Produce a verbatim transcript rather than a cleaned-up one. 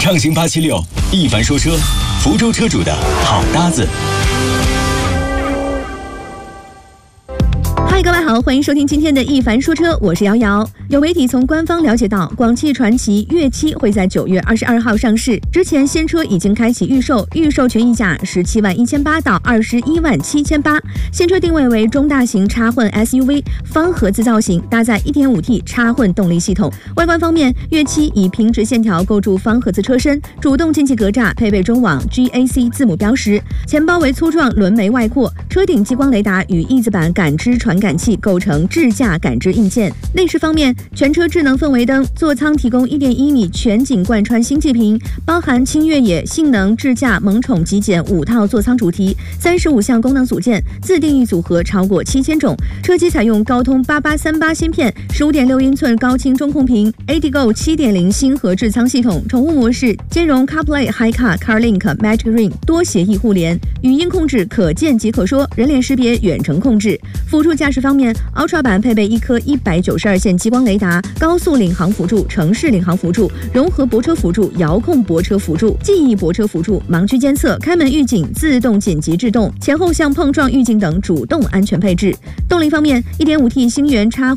畅行八七六，一凡说车，福州车主的好搭子。 嗨，各位好，欢迎收听今天的一凡说车，我是瑶瑶。有媒体从官方了解到，广汽传祺粤七会在九月二十二号上市，之前新车已经开启预售，预售权溢价十七万一千八到二十一万七千八。新车定位为中大型插混 S U V， 方盒子造型，搭载 一点五 T 插混动力系统。外观方面，粤七以平直线条构筑方盒子车身，主动进气格栅配备中网 G A C 字母标识，前包围粗壮，轮眉外扩，车顶激光雷达与翼子板感知传感器构成智驾感知硬件。内饰方面，全车智能氛围灯，座舱提供 一点一米全景贯穿新气屏，包含轻越野、性能、智驾、萌宠极简五套座舱主题，三十五项功能组件，自定义组合超过七千种。车机采用高通八八三八芯片， 十五点六英寸高清中控屏， A D G O 七点零 星河智舱系统，宠物模式兼容 CarPlay、HiCar、CarLink、Magic Ring 多协议互联，语音控制可见即可说，人脸识别远程控制。辅助驾驶方面， Ultra 版配备一颗一百九十二线激光雷达，高速领航辅助、城市领航辅助、融合泊车辅助、遥控泊车辅助、记忆泊车辅助、盲区监测、开门预警、自动紧急制动、前后向碰撞预警等主动安全配置。动力方面， 一点五 T 星源插